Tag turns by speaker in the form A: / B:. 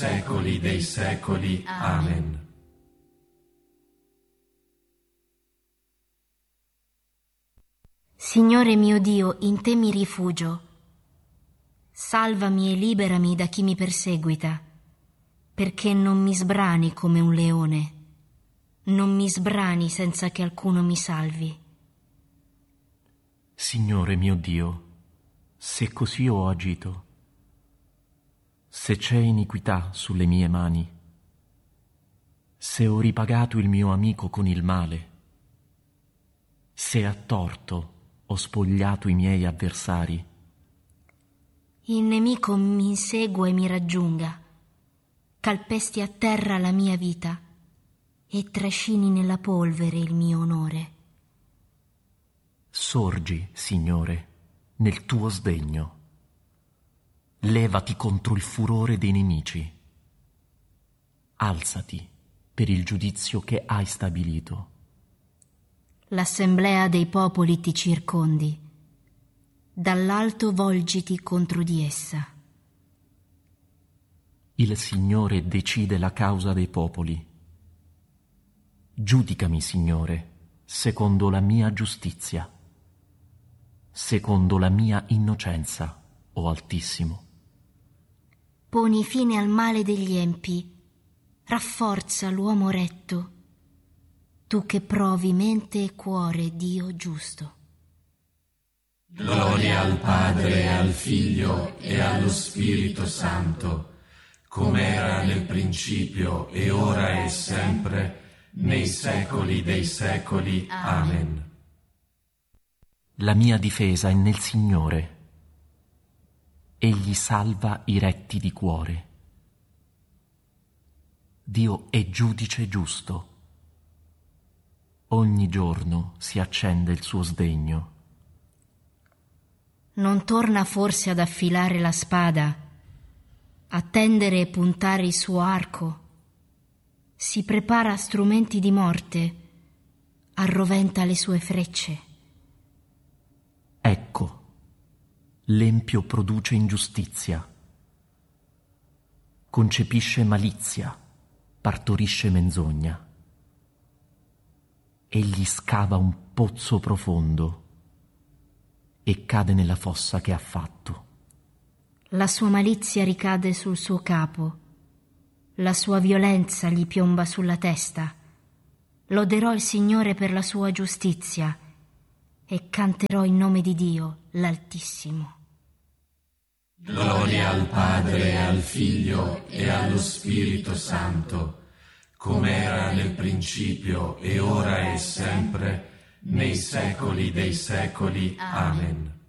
A: secoli dei secoli. Amen.
B: Signore mio Dio, in te mi rifugio. Salvami e liberami da chi mi perseguita, perché non mi sbrani come un leone, non mi sbrani senza che alcuno mi salvi.
C: Signore mio Dio, se così ho agito, se c'è iniquità sulle mie mani, se ho ripagato il mio amico con il male, se a torto ho spogliato i miei avversari,
B: il nemico mi insegua e mi raggiunga, calpesti a terra la mia vita e trascini nella polvere il mio onore.
C: Sorgi, Signore, nel tuo sdegno. Levati contro il furore dei nemici. Alzati per il giudizio che hai stabilito.
B: L'assemblea dei popoli ti circondi. Dall'alto volgiti contro di essa.
C: Il Signore decide la causa dei popoli. Giudicami, Signore, secondo la mia giustizia, secondo la mia innocenza, o Altissimo.
B: Poni fine al male degli empi, rafforza l'uomo retto, tu che provi mente e cuore, Dio giusto.
A: Gloria al Padre, al Figlio e allo Spirito Santo, come era nel principio e ora e sempre, nei secoli dei secoli. Amen.
C: La mia difesa è nel Signore. Egli salva i retti di cuore. Dio è giudice giusto. Ogni giorno si accende il suo sdegno.
B: Non torna forse ad affilare la spada, a tendere e puntare il suo arco? Si prepara a strumenti di morte, arroventa le sue frecce.
C: Ecco, l'empio produce ingiustizia, concepisce malizia, partorisce menzogna. Egli scava un pozzo profondo e cade nella fossa che ha fatto.
B: La sua malizia ricade sul suo capo, la sua violenza gli piomba sulla testa. Loderò il Signore per la sua giustizia e canterò in nome di Dio, l'Altissimo.
A: Gloria al Padre, al Figlio e allo Spirito Santo, come era nel principio e ora e sempre, nei secoli dei secoli. Amen.